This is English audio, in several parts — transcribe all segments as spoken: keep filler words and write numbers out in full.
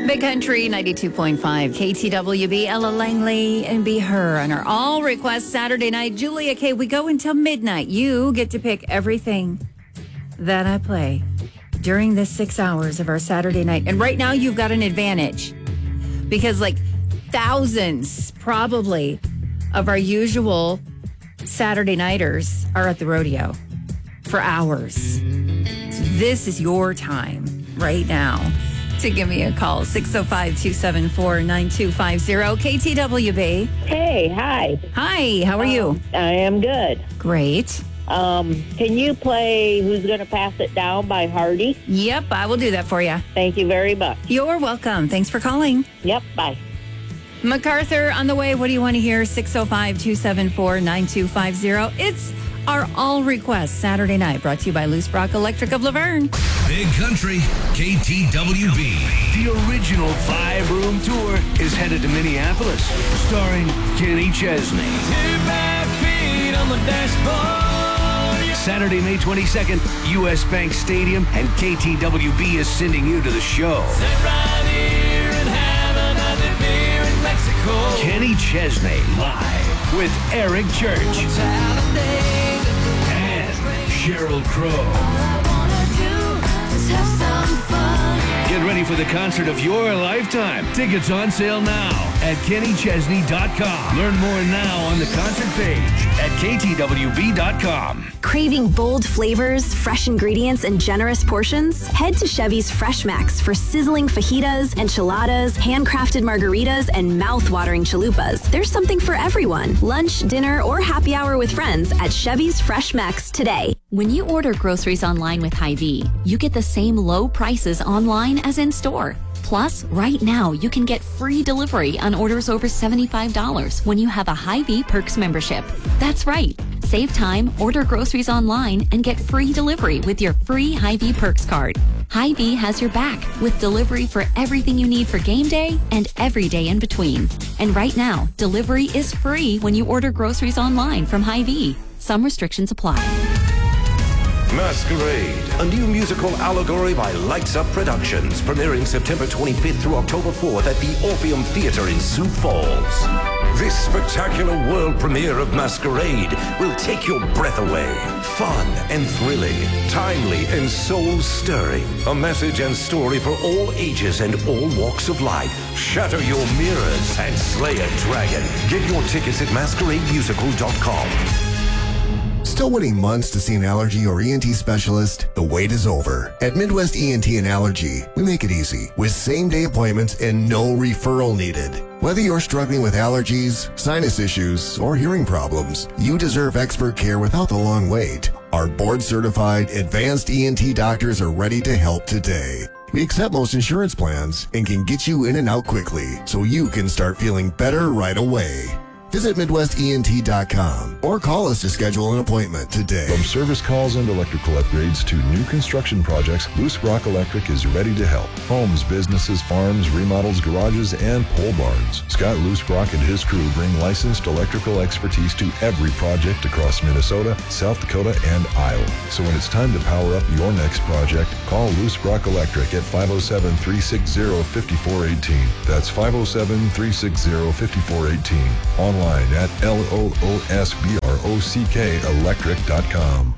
Big Country ninety-two point five, K T W B, Ella Langley, and Be Her on our all request Saturday night. Julia K, we go until midnight. You get to pick everything that I play during the six hours of our Saturday night. And right now you've got an advantage because like thousands probably of our usual Saturday nighters are at the rodeo for hours. So this is your time right now to give me a call. six oh five, two seven four, nine two five zero, K T W B. Hey, hi. Hi, how are um, you? I am good. Great. Um, can you play Who's Gonna Pass It Down by Hardy? Yep, I will do that for you. Thank you very much. You're welcome. Thanks for calling. Yep, bye. MacArthur on the way. What do you want to hear? six oh five, two seven four, nine two five zero. It's our all request Saturday night, brought to you by Loose Brock Electric of Laverne. Big Country, K T W B. The original five-room tour is headed to Minneapolis, starring Kenny Chesney. Two bare feet on the dashboard. Saturday, May twenty-second, U S Bank Stadium, and K T W B is sending you to the show. Sit right here and have another beer in Mexico. Kenny Chesney, live with Eric Church. And Sheryl Crow. Get ready for the concert of your lifetime. Tickets on sale now at kenny chesney dot com. Learn more now on the concert page at k t w b dot com. Craving bold flavors, fresh ingredients, and generous portions? Head to Chevy's Fresh Max for sizzling fajitas, enchiladas, handcrafted margaritas, and mouth-watering chalupas. There's something for everyone. Lunch, dinner, or happy hour with friends at Chevy's Fresh Max today. When you order groceries online with Hy-Vee, you get the same low prices online as in store. Plus, right now, you can get free delivery on orders over seventy-five dollars when you have a Hy-Vee Perks membership. That's right. Save time, order groceries online, and get free delivery with your free Hy-Vee Perks card. Hy-Vee has your back with delivery for everything you need for game day and every day in between. And right now, delivery is free when you order groceries online from Hy-Vee. Some restrictions apply. Masquerade, a new musical allegory by Lights Up Productions, premiering September twenty-fifth through October fourth at the Orpheum Theater in Sioux Falls. This spectacular world premiere of Masquerade will take your breath away. Fun and thrilling, timely and soul-stirring. A message and story for all ages and all walks of life. Shatter your mirrors and slay a dragon. Get your tickets at masquerade musical dot com. Still waiting months to see an allergy or E N T specialist? The wait is over. At Midwest E N T and Allergy, we make it easy with same-day appointments and no referral needed. Whether you're struggling with allergies, sinus issues, or hearing problems, you deserve expert care without the long wait. Our board-certified, advanced E N T doctors are ready to help today. We accept most insurance plans and can get you in and out quickly so you can start feeling better right away. Visit Midwest E N T dot com or call us to schedule an appointment today. From service calls and electrical upgrades to new construction projects, Loose Brock Electric is ready to help. Homes, businesses, farms, remodels, garages, and pole barns. Scott Loose Brock and his crew bring licensed electrical expertise to every project across Minnesota, South Dakota, and Iowa. So when it's time to power up your next project, call Loose Brock Electric at five oh seven, three six zero, five four one eight. That's five oh seven, three six zero, five four one eight. Online at L O O S B R O C K electric dot com.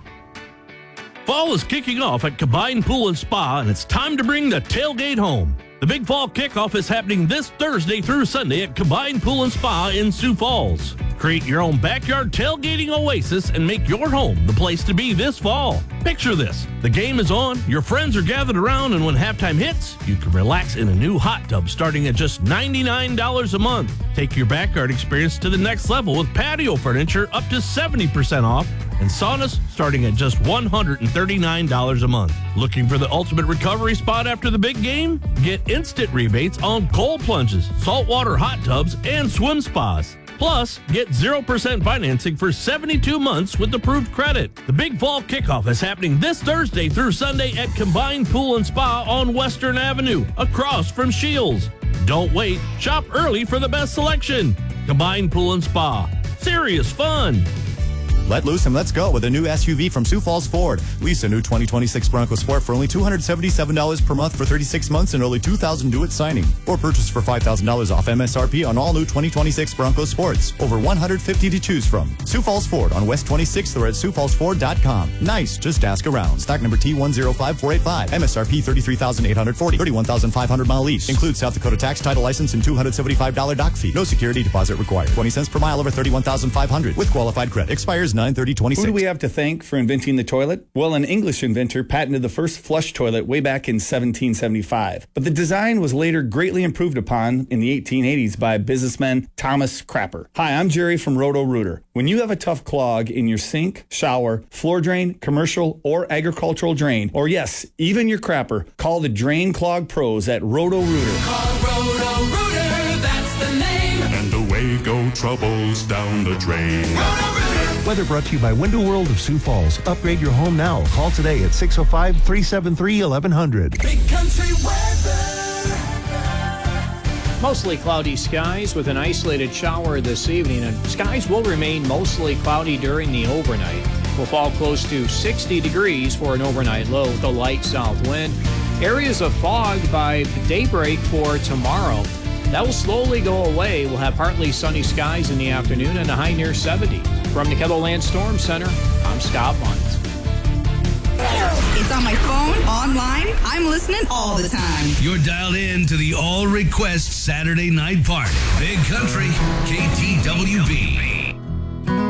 Fall is kicking off at Combined Pool and Spa, and it's time to bring the tailgate home. The Big Fall Kickoff is happening this Thursday through Sunday at Combined Pool and Spa in Sioux Falls. Create your own backyard tailgating oasis and make your home the place to be this fall. Picture this. The game is on, your friends are gathered around, and when halftime hits, you can relax in a new hot tub starting at just ninety-nine dollars a month. Take your backyard experience to the next level with patio furniture up to seventy percent off and saunas starting at just one hundred thirty-nine dollars a month. Looking for the ultimate recovery spot after the big game? Get instant rebates on cold plunges, saltwater hot tubs, and swim spas. Plus, get zero percent financing for seventy-two months with approved credit. The Big Fall Kickoff is happening this Thursday through Sunday at Combined Pool and Spa on Western Avenue, across from Shields. Don't wait. Shop early for the best selection. Combined Pool and Spa. Serious fun. Let loose and let's go with a new S U V from Sioux Falls Ford. Lease a new twenty twenty-six Bronco Sport for only two hundred seventy-seven dollars per month for thirty-six months and only two thousand dollars due at signing. Or purchase for five thousand dollars off M S R P on all new twenty twenty-six Bronco Sports. Over one hundred fifty to choose from. Sioux Falls Ford on West twenty-sixth or at sioux falls ford dot com. Nice, just ask around. Stock number T one zero five four eight five. M S R P thirty-three thousand eight hundred forty dollars. thirty-one thousand five hundred mile lease. Includes South Dakota tax, title license, and two hundred seventy-five dollars dock fee. No security deposit required. twenty cents per mile over thirty-one thousand five hundred with qualified credit. Expires nine thirty twenty-six. Who do we have to thank for inventing the toilet? Well, an English inventor patented the first flush toilet way back in seventeen seventy-five. But the design was later greatly improved upon in the eighteen eighties by businessman Thomas Crapper. Hi, I'm Jerry from Roto-Rooter. When you have a tough clog in your sink, shower, floor drain, commercial, or agricultural drain, or yes, even your crapper, call the Drain Clog Pros at Roto-Rooter. Call Roto-Rooter, that's the name. And away go troubles down the drain. Roto-Rooter. Weather brought to you by Window World of Sioux Falls. Upgrade your home now. Call today at six oh five, three seven three, eleven hundred. Big Country weather. Mostly cloudy skies with an isolated shower this evening, and skies will remain mostly cloudy during the overnight. Will fall close to sixty degrees for an overnight low with a light south wind. Areas of fog by daybreak for tomorrow. That will slowly go away. We'll have partly sunny skies in the afternoon and a high near seventy. From the Kettleland Storm Center, I'm Scott Bunt. It's on my phone, online. I'm listening all the time. You're dialed in to the All Request Saturday Night Party. Big Country, K T W B.